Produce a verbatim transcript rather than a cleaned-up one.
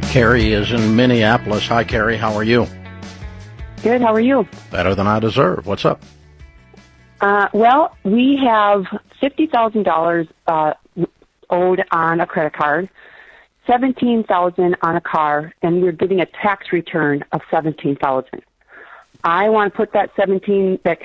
Carrie is in Minneapolis. Hi, Carrie. How are you? Good. How are you? Better than I deserve. What's up? Uh, well, we have fifty thousand dollars uh, owed on a credit card, seventeen thousand dollars on a car, and we're getting a tax return of seventeen thousand dollars. I want to put that seventeen that